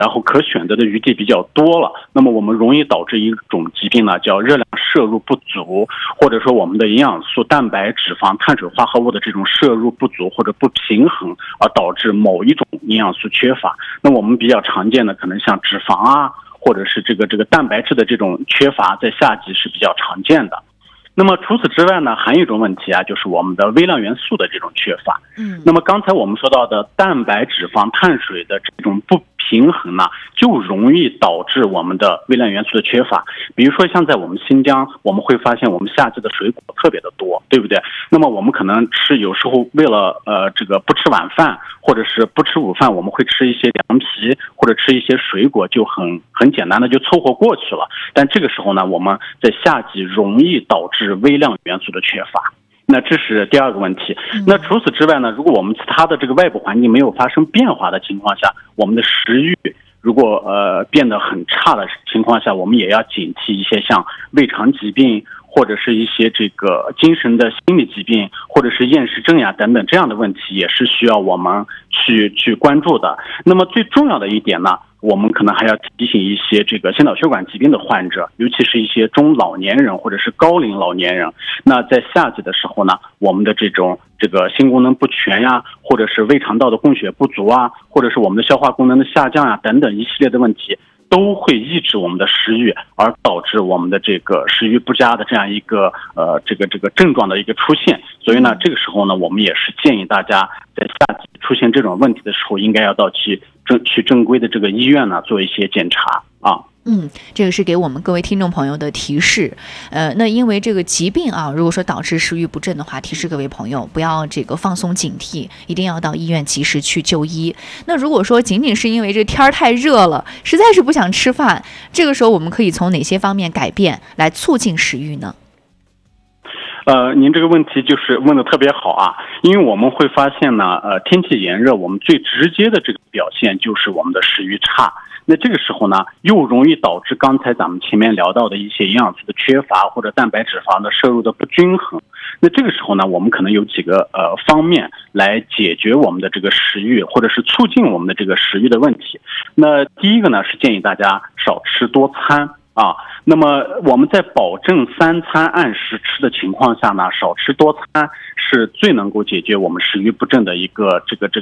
然后可选择的余地比较多了，那么我们容易导致一种疾病呢，叫热量摄入不足，或者说我们的营养素、蛋白、脂肪、碳水化合物的这种摄入不足或者不平衡，而导致某一种营养素缺乏。那我们比较常见的可能像脂肪啊，或者是这个蛋白质的这种缺乏，在夏季是比较常见的。那么除此之外呢，还有一种问题啊，就是我们的微量元素的这种缺乏。那么刚才我们说到的蛋白、脂肪、碳水的这种不平衡呢，就容易导致我们的微量元素的缺乏。比如说像在我们新疆，我们会发现我们夏季的水果特别的多，对不对？那么我们可能有时候为了这个不吃晚饭或者是不吃午饭，我们会吃一些凉皮或者吃一些水果，就很简单的就凑合过去了。但这个时候呢，我们在夏季容易导致微量元素的缺乏。那这是第二个问题。那除此之外呢，如果我们其他的这个外部环境没有发生变化的情况下，我们的食欲如果变得很差的情况下，我们也要警惕一些像胃肠疾病，或者是一些这个精神的心理疾病，或者是厌食症呀等等这样的问题，也是需要我们去关注的。那么最重要的一点呢，我们可能还要提醒一些这个心脑血管疾病的患者，尤其是一些中老年人或者是高龄老年人。那在夏季的时候呢，我们的这个心功能不全呀，或者是胃肠道的供血不足啊，或者是我们的消化功能的下降呀等等一系列的问题，都会抑制我们的食欲，而导致我们的这个食欲不佳的这样一个这个症状的一个出现。所以呢，这个时候呢，我们也是建议大家在夏季出现这种问题的时候，应该要到去正规的这个医院呢做一些检查啊。 这个是给我们各位听众朋友的提示。那因为这个疾病啊，如果说导致食欲不振的话，提示各位朋友不要这个放松警惕，一定要到医院及时去就医。那如果说仅仅是因为这天儿太热了，实在是不想吃饭，这个时候我们可以从哪些方面改变来促进食欲呢？ 您这个问题就是问得特别好啊，因为我们会发现呢，天气炎热，我们最直接的这个表现就是我们的食欲差。那这个时候呢，又容易导致刚才咱们前面聊到的一些营养素的缺乏，或者蛋白质肪的摄入的不均衡。那这个时候呢，我们可能有几个方面来解决我们的这个食欲，或者是促进我们的这个食欲的问题。那第一个呢，是建议大家少吃多餐啊。那么我们在保证3餐按时吃的情况下呢，少吃多餐是最能够解决我们食欲不振的一个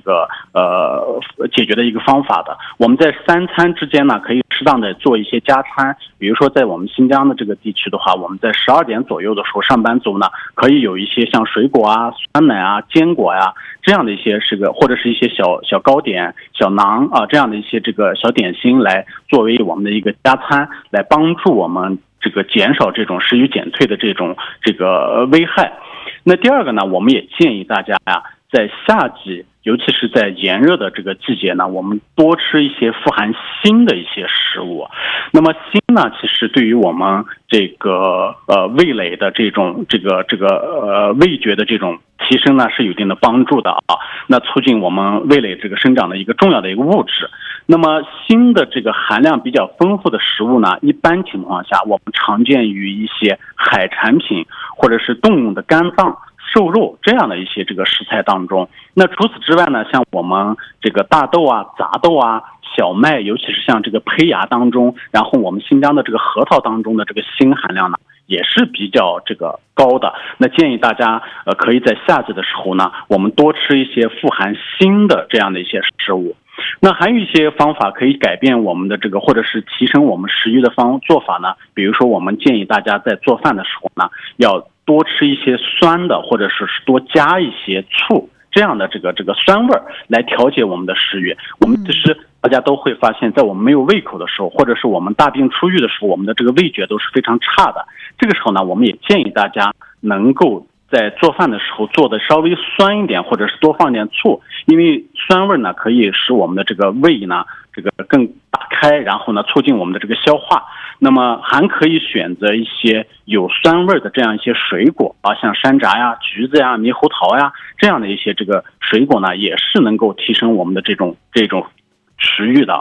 解决的一个方法的。我们在3餐之间呢，可以适当的做一些加餐。比如说在我们新疆的这个地区的话，我们在12点左右的时候，上班族呢可以有一些像水果啊、酸奶啊、坚果呀这样的一些或者是一些小糕点、小馕啊这样的一些这个小点心，来作为我们的一个加餐，来帮助我们这个减少这种食欲减退的这个危害。那第二个呢，我们也建议大家呀，在夏季，尤其是在炎热的这个季节呢，我们多吃一些富含锌的一些食物。那么锌呢，其实对于我们这个味蕾的这种味觉的这种提升呢，是有一定的帮助的啊。那促进我们味蕾这个生长的一个重要的一个物质。那么锌的这个含量比较丰富的食物呢，一般情况下我们常见于一些海产品或者是动物的肝脏、瘦肉这样的一些这个食材当中。那除此之外呢，像我们这个大豆啊、杂豆啊、小麦，尤其是像这个胚芽当中，然后我们新疆的这个核桃当中的这个锌含量呢，也是比较这个高的。那建议大家可以在夏季的时候呢，我们多吃一些富含锌的这样的一些食物。那还有一些方法可以改变我们的这个，或者是提升我们食欲的做法呢。比如说，我们建议大家在做饭的时候呢，要多吃一些酸的，或者是多加一些醋，这样的这个酸味来调节我们的食欲。我们其实大家都会发现，在我们没有胃口的时候，或者是我们大病初愈的时候，我们的这个味觉都是非常差的。这个时候呢，我们也建议大家能够在做饭的时候做的稍微酸一点，或者是多放点醋，因为酸味呢可以使我们的这个胃呢这个更打开，然后呢促进我们的这个消化。那么还可以选择一些有酸味的这样一些水果啊，像山楂呀、橘子呀、猕猴桃呀这样的一些这个水果呢，也是能够提升我们的这种食欲的啊。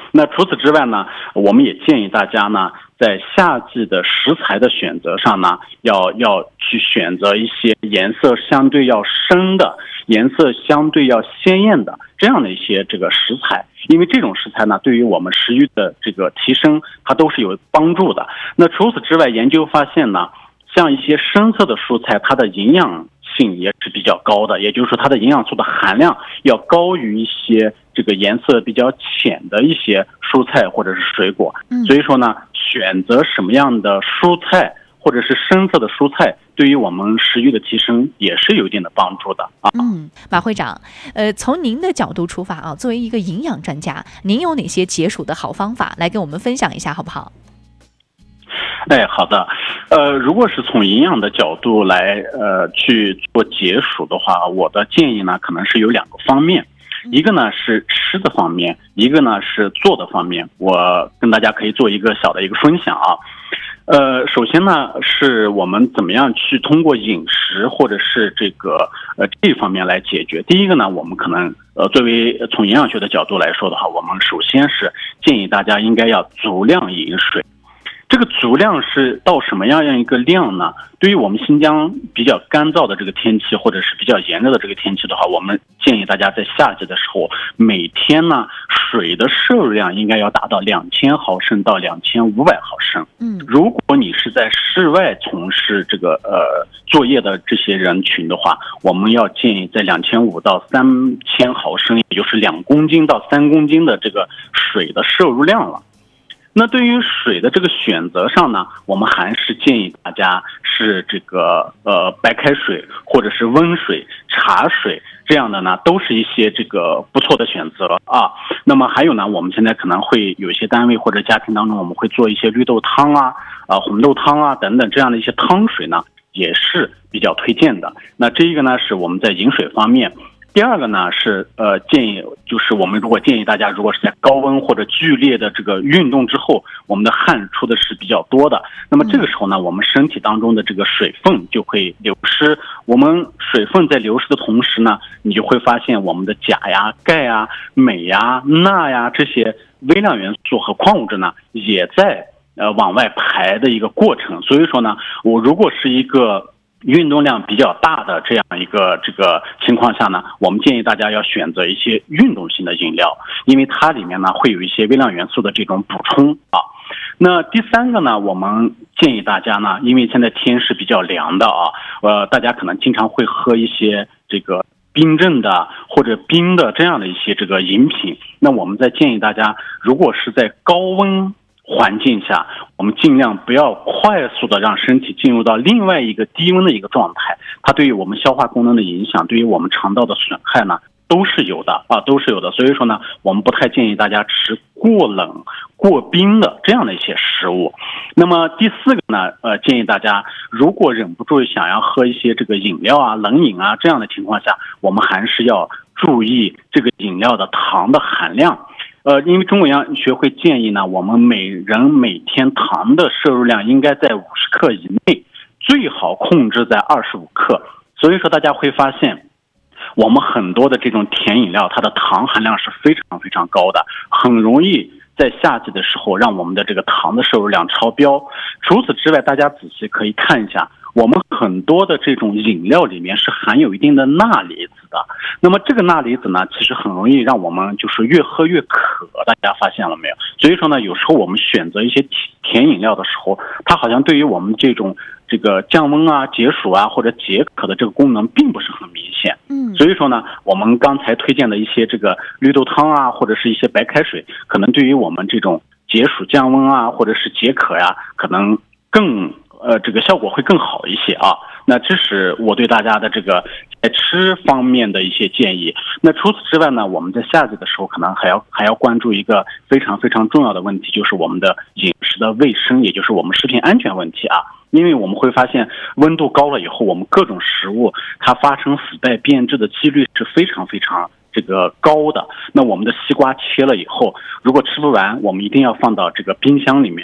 那除此之外呢，我们也建议大家呢，在夏季的食材的选择上呢，要去选择一些颜色相对要深的、颜色相对要鲜艳的这样的一些这个食材，因为这种食材呢，对于我们食欲的这个提升，它都是有帮助的。那除此之外，研究发现呢，像一些深色的蔬菜，它的营养性也是比较高的，也就是说它的营养素的含量要高于一些这个颜色比较浅的一些蔬菜或者是水果。所以说呢，选择什么样的蔬菜或者是深色的蔬菜，对于我们食欲的提升也是有一定的帮助的啊。 马会长，从您的角度出发啊，作为一个营养专家，您有哪些解暑的好方法来跟我们分享一下，好不好？ 好的。如果是从营养的角度来去做解暑的话，我的建议呢，可能是有2个方面，一个呢是吃的方面，一个呢是做的方面。我跟大家可以做一个小的一个分享啊。首先呢，是我们怎么样去通过饮食或者是这方面来解决。第一个呢，我们可能作为从营养学的角度来说的话，我们首先是建议大家应该要足量饮水。这个足量是到什么样一个量呢？对于我们新疆比较干燥的这个天气，或者是比较炎热的这个天气的话，我们建议大家在夏季的时候，每天呢水的摄入量应该要达到2000毫升到2500毫升。如果你是在室外从事这个作业的这些人群的话，我们要建议在2500到3000毫升，也就是2公斤到3公斤的这个水的摄入量了。那对于水的这个选择上呢，我们还是建议大家是白开水或者是温水、茶水这样的呢，都是一些不错的选择啊。那么还有呢，我们现在可能会有一些单位或者家庭当中，我们会做一些绿豆汤啊、红豆汤啊等等这样的一些汤水呢，也是比较推荐的。那这一个呢是我们在饮水方面。第二个呢是建议，就是我们建议大家，如果是在高温或者剧烈的这个运动之后，我们的汗出的是比较多的，那么这个时候呢，我们身体当中的这个水分就会流失。我们水分在流失的同时呢，你就会发现我们的钾呀、钙呀、镁呀、钠呀这些微量元素和矿物质呢，也在往外排的一个过程。所以说呢，我如果是一个运动量比较大的这样一个情况下呢，我们建议大家要选择一些运动性的饮料，因为它里面呢会有一些微量元素的这种补充啊。那第三个呢，我们建议大家呢，因为现在天是比较凉的啊，大家可能经常会喝一些冰镇的或者冰的这样的一些饮品。那我们再建议大家，如果是在高温环境下，我们尽量不要快速的让身体进入到另外一个低温的一个状态，它对于我们消化功能的影响，对于我们肠道的损害呢，都是有的。所以说呢，我们不太建议大家吃过冷、过冰的这样的一些食物。那么第四个呢，建议大家如果忍不住想要喝一些饮料啊、冷饮啊这样的情况下，我们还是要注意这个饮料的糖的含量。因为中国营养学会建议呢，我们每人每天糖的摄入量应该在50克以内，最好控制在25克。所以说大家会发现，我们很多的这种甜饮料，它的糖含量是非常非常高的，很容易在夏季的时候让我们的糖的摄入量超标。除此之外，大家仔细可以看一下，我们很多的这种饮料里面是含有一定的钠离子的。那么这个钠离子呢，其实很容易让我们越喝越渴，大家发现了没有？所以说呢，有时候我们选择一些甜饮料的时候，它好像对于我们这种降温啊、解暑啊或者解渴的这个功能并不是很明显。所以说呢，我们刚才推荐的一些绿豆汤啊，或者是一些白开水，可能对于我们这种解暑降温啊，或者是解渴呀，可能更效果会更好一些啊。那这是我对大家的在吃方面的一些建议。那除此之外呢，我们在夏季的时候可能还要关注一个非常非常重要的问题，就是我们的饮食的卫生，也就是我们食品安全问题啊。因为我们会发现温度高了以后，我们各种食物它发生腐败变质的几率是非常非常高的。那我们的西瓜切了以后，如果吃不完，我们一定要放到冰箱里面。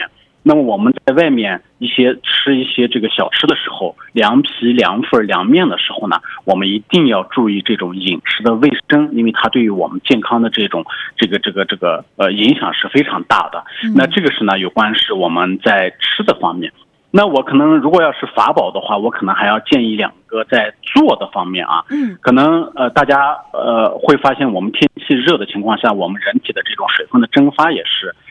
那么我们在外面吃一些这个小吃的时候，凉皮、凉粉、凉面的时候呢，我们一定要注意这种饮食的卫生，因为它对于我们健康的这种影响是非常大的。那这个是呢有关是我们在吃的方面。那我可能如果要是法宝的话，我可能还要建议2个在做的方面啊。可能大家会发现我们天气热的情况下，我们人体的这种水分的蒸发也是